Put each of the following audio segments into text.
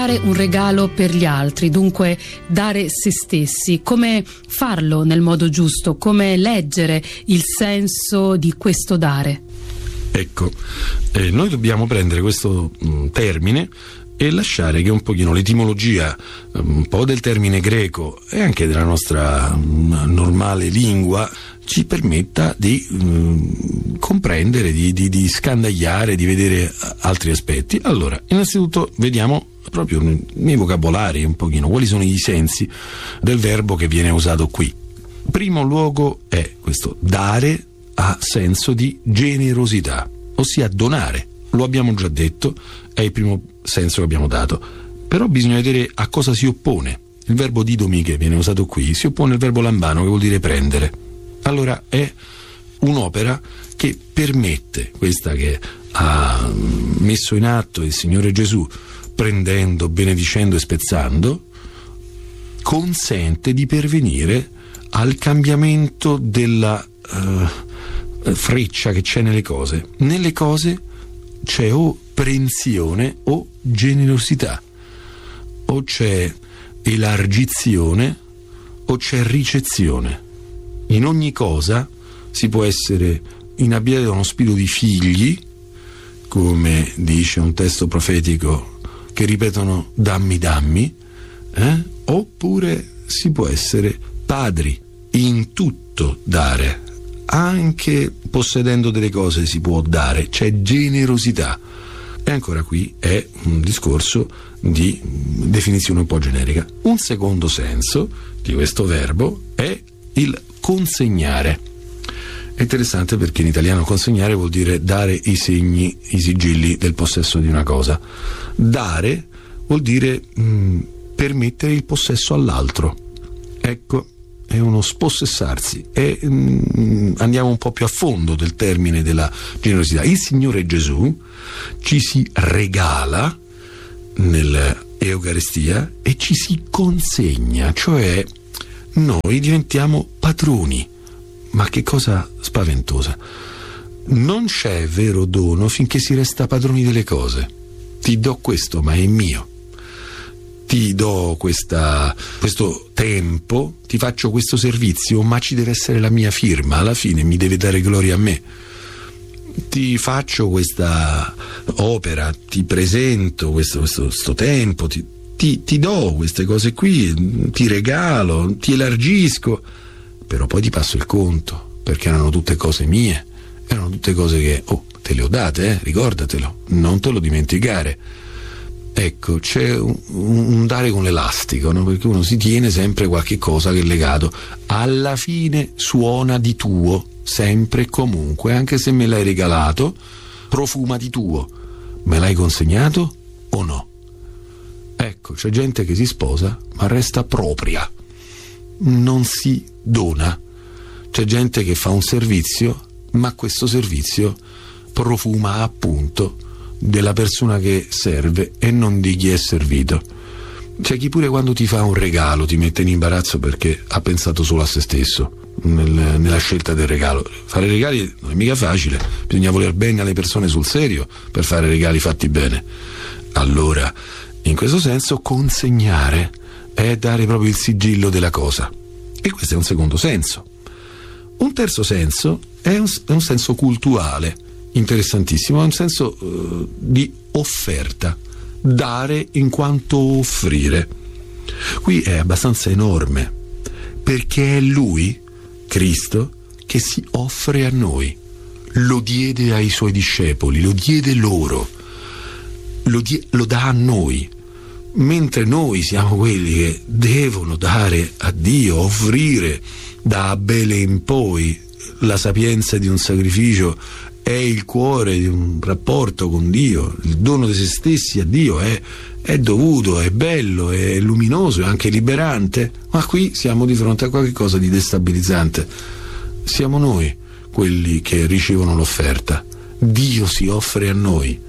fare un regalo per gli altri, dunque dare se stessi. Come farlo nel modo giusto? Come leggere il senso di questo dare? Ecco, noi dobbiamo prendere questo termine e lasciare che un pochino l'etimologia un po' del termine greco e anche della nostra normale lingua ci permetta di comprendere, di scandagliare, di vedere altri aspetti. Allora, innanzitutto vediamo proprio nei vocabolari un pochino quali sono i sensi del verbo che viene usato qui. Primo luogo è questo: dare ha senso di generosità, ossia donare. Lo abbiamo già detto, è il primo senso che abbiamo dato, però bisogna vedere a cosa si oppone. Il verbo didomi che viene usato qui si oppone al verbo lambano, che vuol dire prendere. Allora è un'opera che permette, questa che ha messo in atto il Signore Gesù, prendendo, benedicendo e spezzando, consente di pervenire al cambiamento della freccia che c'è nelle cose. Nelle cose c'è o prensione o generosità, o c'è elargizione o c'è ricezione. In ogni cosa si può essere inabbiati da uno spirito di figli, come dice un testo profetico, che ripetono dammi dammi, oppure si può essere padri. In tutto dare, anche possedendo delle cose si può dare, c'è generosità. E ancora qui è un discorso di definizione un po' generica. Un secondo senso di questo verbo è il consegnare. È interessante perché in italiano consegnare vuol dire dare i segni, i sigilli del possesso di una cosa. Dare vuol dire permettere il possesso all'altro. Ecco, è uno spossessarsi. E andiamo un po' più a fondo del termine della generosità. Il Signore Gesù ci si regala nell'Eucaristia e ci si consegna, cioè noi diventiamo padroni. Ma che cosa spaventosa! Non c'è vero dono finché si resta padroni delle cose. Ti do questo, ma è mio. Ti do questo tempo, ti faccio questo servizio, ma ci deve essere la mia firma, alla fine mi deve dare gloria a me. Ti faccio questa opera, ti presento questo tempo, ti do queste cose qui, ti regalo, ti elargisco, però poi ti passo il conto, perché erano tutte cose mie, erano tutte cose che te le ho date, ricordatelo, non te lo dimenticare. Ecco, c'è un dare con l'elastico, no? Perché uno si tiene sempre qualche cosa che è legato. Alla fine suona di tuo, sempre e comunque, anche se me l'hai regalato, profuma di tuo. Me l'hai consegnato o no? Ecco, c'è gente che si sposa ma resta propria, non si dona. C'è gente che fa un servizio, ma questo servizio profuma appunto della persona che serve e non di chi è servito. C'è chi pure quando ti fa un regalo ti mette in imbarazzo perché ha pensato solo a se stesso nella scelta del regalo. Fare regali non è mica facile, bisogna voler bene alle persone sul serio per fare regali fatti bene. Allora, in questo senso, consegnare è dare proprio il sigillo della cosa, e questo è un secondo senso. Un terzo senso è un senso cultuale interessantissimo, è un senso di offerta, dare in quanto offrire. Qui è abbastanza enorme, perché è Lui, Cristo, che si offre a noi. Lo diede ai Suoi discepoli, lo diede loro, lo dà a noi, mentre noi siamo quelli che devono dare a Dio, offrire da Abele in poi. La sapienza di un sacrificio è il cuore di un rapporto con Dio, il dono di se stessi a Dio è dovuto, è bello, è luminoso, è anche liberante, ma qui siamo di fronte a qualcosa di destabilizzante. Siamo noi quelli che ricevono l'offerta. Dio si offre a noi,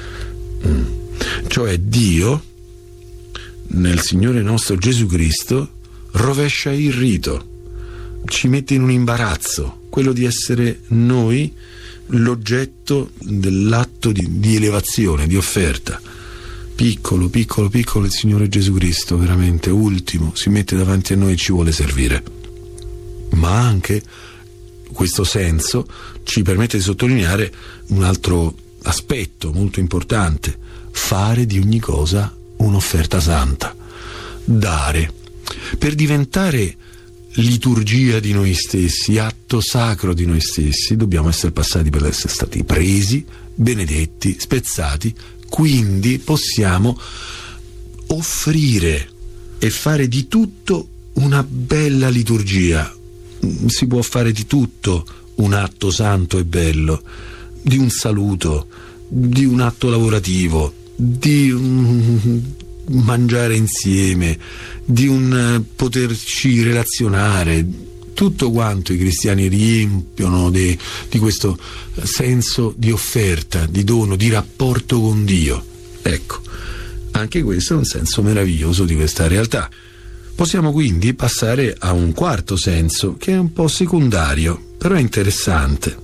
cioè Dio nel Signore nostro Gesù Cristo rovescia il rito, ci mette in un imbarazzo, quello di essere noi l'oggetto dell'atto di elevazione, di offerta. piccolo, il Signore Gesù Cristo, veramente ultimo, si mette davanti a noi e ci vuole servire. Ma anche questo senso ci permette di sottolineare un altro aspetto molto importante: fare di ogni cosa un'offerta santa, dare. Per diventare liturgia di noi stessi, atto sacro di noi stessi, dobbiamo essere passati per essere stati presi, benedetti, spezzati, quindi possiamo offrire e fare di tutto una bella liturgia. Si può fare di tutto un atto santo e bello, di un saluto, di un atto lavorativo, di mangiare insieme, di un poterci relazionare, tutto quanto i cristiani riempiono di questo senso di offerta, di dono, di rapporto con Dio. Ecco, anche questo è un senso meraviglioso di questa realtà. Possiamo quindi passare a un quarto senso, che è un po' secondario, però è interessante.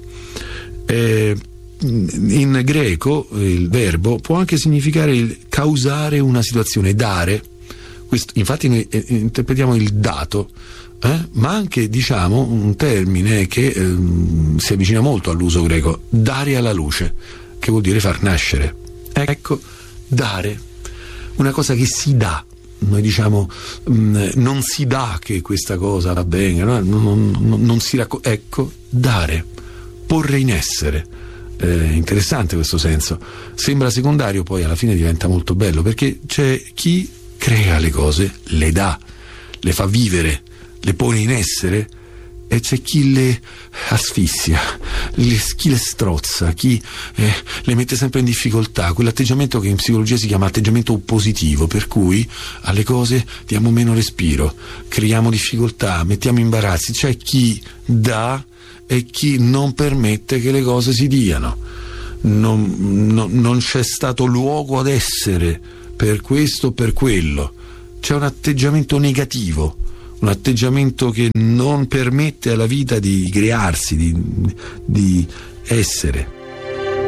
In greco il verbo può anche significare il causare una situazione, dare. Questo, infatti noi interpretiamo il dato, ma anche diciamo un termine che si avvicina molto all'uso greco: dare alla luce, che vuol dire far nascere. Ecco, dare, una cosa che si dà. Noi diciamo non si dà che questa cosa va bene, no? Non si ecco, dare, porre in essere. Interessante questo senso. Sembra secondario, poi alla fine diventa molto bello, perché c'è chi crea le cose, le dà, le fa vivere, le pone in essere, e c'è chi le asfissia, chi le strozza, chi le mette sempre in difficoltà, quell'atteggiamento che in psicologia si chiama atteggiamento oppositivo, per cui alle cose diamo meno respiro, creiamo difficoltà, mettiamo imbarazzi. C'è chi dà e chi non permette che le cose si diano. Non c'è stato luogo ad essere per questo o per quello. C'è un atteggiamento negativo, un atteggiamento che non permette alla vita di crearsi, di essere.